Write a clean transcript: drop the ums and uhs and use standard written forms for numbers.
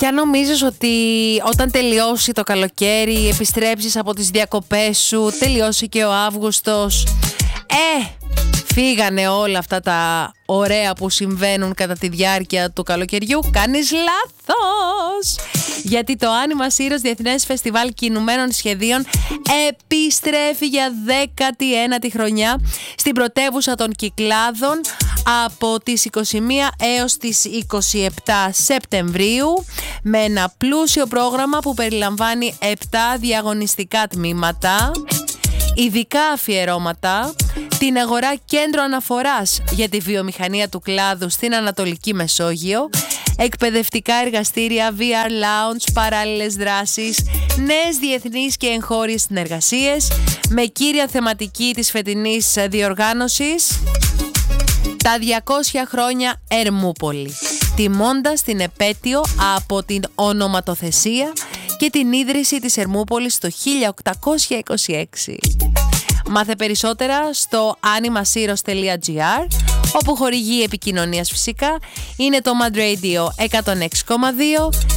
Και αν νομίζεις ότι όταν τελειώσει το καλοκαίρι, επιστρέψεις από τις διακοπές σου, τελειώσει και ο Αύγουστος, φύγανε όλα αυτά τα ωραία που συμβαίνουν κατά τη διάρκεια του καλοκαιριού, κάνεις λάθος! Γιατί το Άνιμα Σύρος Διεθνές Φεστιβάλ Κινουμένων Σχεδίων επιστρέφει για 19η χρονιά στην πρωτεύουσα των Κυκλάδων από τις 21 έως τις 27 Σεπτεμβρίου με ένα πλούσιο πρόγραμμα που περιλαμβάνει 7 διαγωνιστικά τμήματα, ειδικά αφιερώματα, την αγορά κέντρο αναφοράς για τη βιομηχανία του κλάδου στην Ανατολική Μεσόγειο, εκπαιδευτικά εργαστήρια, VR lounge, παράλληλες δράσεις, νέες διεθνείς και εγχώριες συνεργασίες, με κύρια θεματική της φετινής διοργάνωσης τα 200 χρόνια Ερμούπολη, τιμώντας την επέτειο από την ονοματοθεσία και την ίδρυση της Ερμούπολης το 1826. Μάθε περισσότερα στο animasiros.gr, όπου χορηγή επικοινωνίας φυσικά είναι το Mad Radio 106,2